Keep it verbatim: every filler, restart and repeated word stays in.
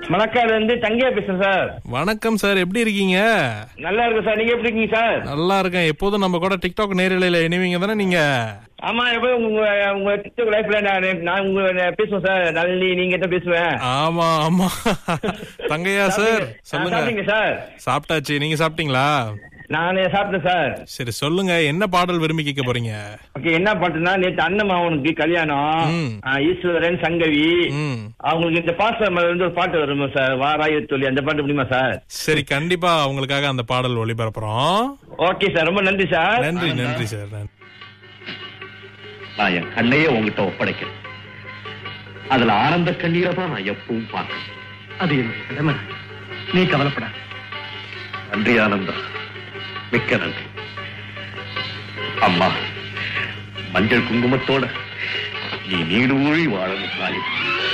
மணக்காடு வந்து தங்கையா பேசுறேன் சார். வணக்கம் சார், எப்படி இருக்கீங்க? நல்லா இருக்கு சார், நீங்க எப்படி இருக்கீங்க சார்? நல்லா இருக்கேன். எப்போதும் நம்ம கூட டிக்டாக் நேரலையில இணைவீங்க தானே நீங்க? ஆமா, எப்போ உங்க உங்க டிக்டாக் லைஃப்ல நான் நான் உங்க பேசுவேன் சார். நல்லி நீங்க கிட்ட பேசுவேன். ஆமா ஆமா. தங்கையா சார் சொல்லுங்க. சாப்பிட்டீங்க சார்? சாப்பிட்டாச்சு, நீங்க சாப்பிட்டீங்களா? நானே சாப்பிட்டேன் சார். சரி சொல்லுங்க, என்ன பாடல் விரும்பி கேட்க போறீங்க? ஓகே, என்ன பாட்டுன்னா நேற்று அண்ணன் அவனுக்கு கல்யாணம், ஈஸ்வரன் சங்கவி, அவங்களுக்கு இந்த பாட்டு வந்து ஒரு பாட்டு வருமா சார், வாராய சொல்லி, அந்த பாட்டு முடியுமா சார்? சரி, கண்டிப்பா அவங்களுக்காக அந்த பாடல் ஒளிபரப்புறோம். ஓகே சார், ரொம்ப நன்றி சார். நன்றி நன்றி சார். நான் என் கண்ணையே உங்ககிட்ட ஒப்படைக்கிறேன். அதுல ஆனந்த கண்ணீரை தான் நான் எப்பவும் பார்க்கிறேன். அது என்னுடைய கடமை, நீ கவலைப்பட. நன்றி ஆனந்தா, மிக்க நன்றி. அம்மா, மஞ்சள் குங்குமத்தோட நீ நீடு ஊழி வாழணும்.